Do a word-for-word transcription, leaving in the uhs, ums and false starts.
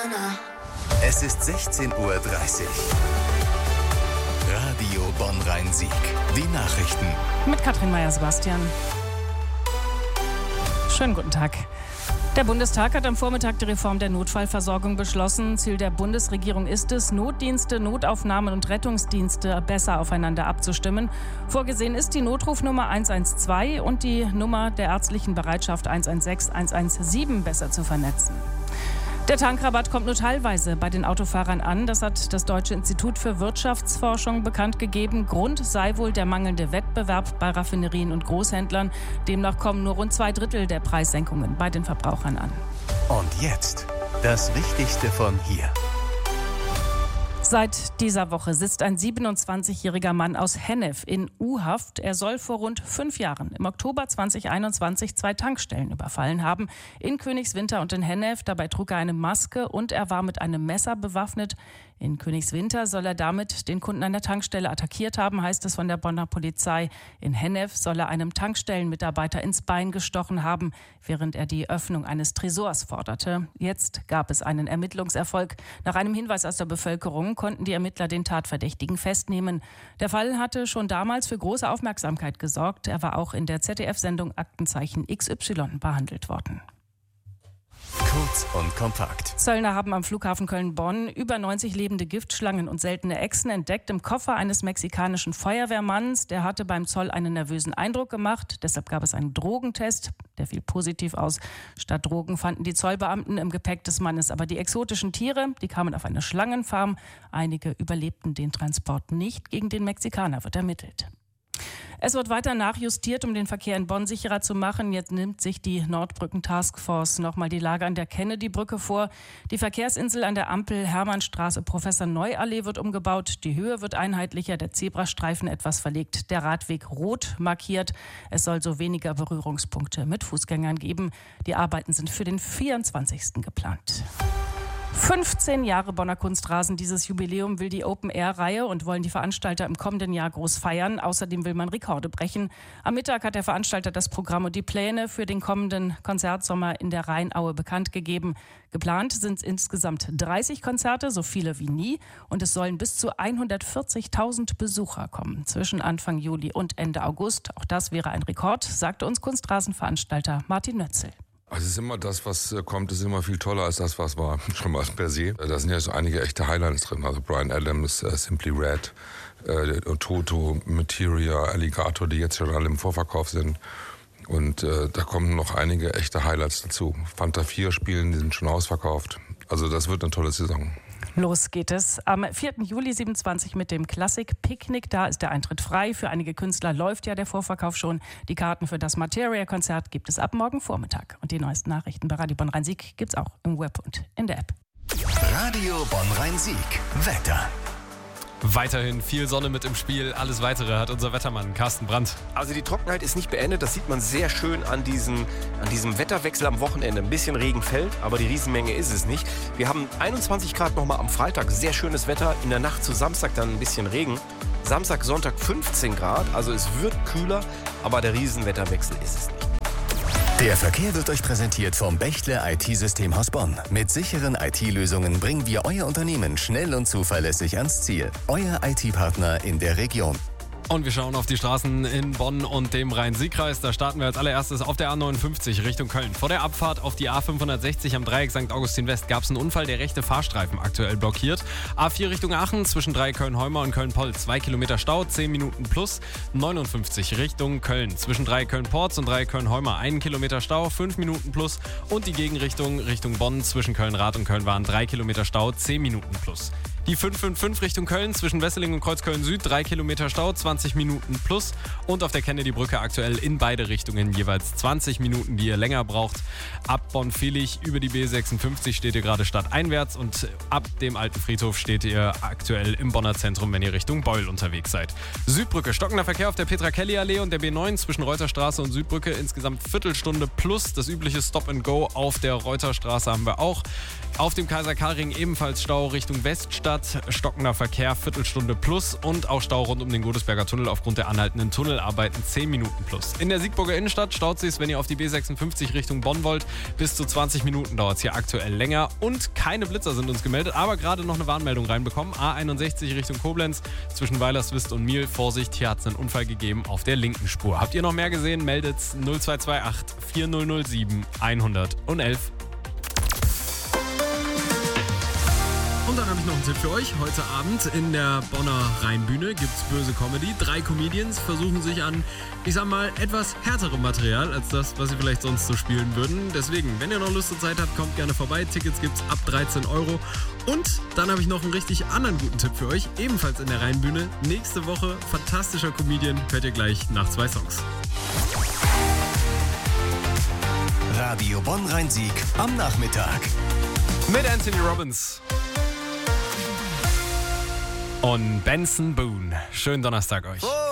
Es ist sechzehn Uhr dreißig. Radio Bonn-Rhein-Sieg. Die Nachrichten. Mit Katrin Meyer-Sebastian. Schönen guten Tag. Der Bundestag hat am Vormittag die Reform der Notfallversorgung beschlossen. Ziel der Bundesregierung ist es, Notdienste, Notaufnahmen und Rettungsdienste besser aufeinander abzustimmen. Vorgesehen ist die Notrufnummer eins eins zwei und die Nummer der ärztlichen Bereitschaft eins eins sechs, eins eins sieben besser zu vernetzen. Der Tankrabatt kommt nur teilweise bei den Autofahrern an. Das hat das Deutsche Institut für Wirtschaftsforschung bekannt gegeben. Grund sei wohl der mangelnde Wettbewerb bei Raffinerien und Großhändlern. Demnach kommen nur rund zwei Drittel der Preissenkungen bei den Verbrauchern an. Und jetzt das Wichtigste von hier. Seit dieser Woche sitzt ein siebenundzwanzigjähriger Mann aus Hennef in U-Haft. Er soll vor rund fünf Jahren, im Oktober zweitausendeinundzwanzig, zwei Tankstellen überfallen haben. In Königswinter und in Hennef. Dabei trug er eine Maske und er war mit einem Messer bewaffnet. In Königswinter soll er damit den Kunden an der Tankstelle attackiert haben, heißt es von der Bonner Polizei. In Hennef soll er einem Tankstellenmitarbeiter ins Bein gestochen haben, während er die Öffnung eines Tresors forderte. Jetzt gab es einen Ermittlungserfolg. Nach einem Hinweis aus der Bevölkerung konnten die Ermittler den Tatverdächtigen festnehmen. Der Fall hatte schon damals für große Aufmerksamkeit gesorgt. Er war auch in der Z D F-Sendung Aktenzeichen X Y behandelt worden. Kurz und kompakt. Zöllner haben am Flughafen Köln-Bonn über neunzig lebende Giftschlangen und seltene Echsen entdeckt im Koffer eines mexikanischen Feuerwehrmanns. Der hatte beim Zoll einen nervösen Eindruck gemacht. Deshalb gab es einen Drogentest. Der fiel positiv aus. Statt Drogen fanden die Zollbeamten im Gepäck des Mannes aber die exotischen Tiere. Die kamen auf eine Schlangenfarm. Einige überlebten den Transport nicht. Gegen den Mexikaner wird ermittelt. Es wird weiter nachjustiert, um den Verkehr in Bonn sicherer zu machen. Jetzt nimmt sich die Nordbrücken-Taskforce nochmal die Lage an der Kennedy-Brücke vor. Die Verkehrsinsel an der Ampel Hermannstraße Professor-Neu-Allee wird umgebaut. Die Höhe wird einheitlicher, der Zebrastreifen etwas verlegt, der Radweg rot markiert. Es soll so weniger Berührungspunkte mit Fußgängern geben. Die Arbeiten sind für den vierundzwanzigsten geplant. fünfzehn Jahre Bonner Kunstrasen. Dieses Jubiläum will die Open-Air-Reihe und wollen die Veranstalter im kommenden Jahr groß feiern. Außerdem will man Rekorde brechen. Am Mittag hat der Veranstalter das Programm und die Pläne für den kommenden Konzertsommer in der Rheinaue bekannt gegeben. Geplant sind insgesamt dreißig Konzerte, so viele wie nie. Und es sollen bis zu hundertvierzigtausend Besucher kommen zwischen Anfang Juli und Ende August. Auch das wäre ein Rekord, sagte uns Kunstrasenveranstalter Martin Nötzel. Also es ist immer das, was kommt, ist immer viel toller als das, was war, schon mal per se. Da sind ja so einige echte Highlights drin, also Bryan Adams, uh, Simply Red, uh, Toto, Materia, Alligator, die jetzt schon alle im Vorverkauf sind. Und uh, da kommen noch einige echte Highlights dazu. Fanta vier spielen, die sind schon ausverkauft. Also das wird eine tolle Saison. Los geht es am vierten Juli siebenundzwanzig mit dem Klassik-Picknick. Da ist der Eintritt frei. Für einige Künstler läuft ja der Vorverkauf schon. Die Karten für das Materia-Konzert gibt es ab morgen Vormittag. Und die neuesten Nachrichten bei Radio Bonn-Rhein-Sieg gibt es auch im Web und in der App. Radio Bonn-Rhein-Sieg. Wetter. Weiterhin viel Sonne mit im Spiel. Alles Weitere hat unser Wettermann Carsten Brandt. Also die Trockenheit ist nicht beendet. Das sieht man sehr schön an diesem, an diesem Wetterwechsel am Wochenende. Ein bisschen Regen fällt, aber die Riesenmenge ist es nicht. Wir haben einundzwanzig Grad nochmal am Freitag. Sehr schönes Wetter. In der Nacht zu Samstag dann ein bisschen Regen. Samstag, Sonntag fünfzehn Grad. Also es wird kühler, aber der Riesenwetterwechsel ist es nicht. Der Verkehr wird euch präsentiert vom Bechtle I T-Systemhaus Bonn. Mit sicheren I T-Lösungen bringen wir euer Unternehmen schnell und zuverlässig ans Ziel. Euer I T-Partner in der Region. Und wir schauen auf die Straßen in Bonn und dem Rhein-Sieg-Kreis. Da starten wir als allererstes auf der A neunundfünfzig Richtung Köln. Vor der Abfahrt auf die A fünfhundertsechzig am Dreieck Sankt Augustin West gab es einen Unfall, der rechte Fahrstreifen aktuell blockiert. A vier Richtung Aachen zwischen drei Köln-Heumer und Köln-Poll. Zwei Kilometer Stau, zehn Minuten plus. neunundfünfzig Richtung Köln zwischen drei Köln-Porz und drei Köln-Heumer. Einen Kilometer Stau, fünf Minuten plus. Und die Gegenrichtung Richtung Bonn zwischen Köln-Rath und Köln-Waren. drei Kilometer Stau, zehn Minuten plus. Die fünf fünf fünf Richtung Köln zwischen Wesseling und Kreuzköln Süd, drei Kilometer Stau, zwanzig Minuten plus. Und auf der Kennedy-Brücke aktuell in beide Richtungen jeweils zwanzig Minuten, die ihr länger braucht. Ab Bonn-Villig über die B sechsundfünfzig steht ihr gerade stadteinwärts und ab dem Alten Friedhof steht ihr aktuell im Bonner Zentrum, wenn ihr Richtung Beul unterwegs seid. Südbrücke, stockender Verkehr auf der Petra-Kelly-Allee und der B neun zwischen Reuterstraße und Südbrücke, insgesamt Viertelstunde plus. Das übliche Stop-and-Go auf der Reuterstraße haben wir auch. Auf dem Kaiser-Karl-Ring ebenfalls Stau Richtung Weststadt. Innenstadt, stockender Verkehr, Viertelstunde plus und auch Stau rund um den Godesberger Tunnel aufgrund der anhaltenden Tunnelarbeiten zehn Minuten plus. In der Siegburger Innenstadt staut sich's, wenn ihr auf die B sechsundfünfzig Richtung Bonn wollt. Bis zu zwanzig Minuten dauert es hier aktuell länger und keine Blitzer sind uns gemeldet, aber gerade noch eine Warnmeldung reinbekommen. A einundsechzig Richtung Koblenz zwischen Weilerswist und Miel. Vorsicht, hier hat es einen Unfall gegeben auf der linken Spur. Habt ihr noch mehr gesehen? Meldet's null zwei zwei acht vier null null sieben eins null eins. Und dann habe ich noch einen Tipp für euch. Heute Abend in der Bonner Rheinbühne gibt's böse Comedy. Drei Comedians versuchen sich an, ich sag mal, etwas härterem Material als das, was sie vielleicht sonst so spielen würden. Deswegen, wenn ihr noch Lust und Zeit habt, kommt gerne vorbei. Tickets gibt's ab dreizehn Euro. Und dann habe ich noch einen richtig anderen guten Tipp für euch. Ebenfalls in der Rheinbühne. Nächste Woche fantastischer Comedian. Hört ihr gleich nach zwei Songs. Radio Bonn-Rhein-Sieg am Nachmittag. Mit Anthony Robbins. Und Benson Boone. Schönen Donnerstag euch. Oh.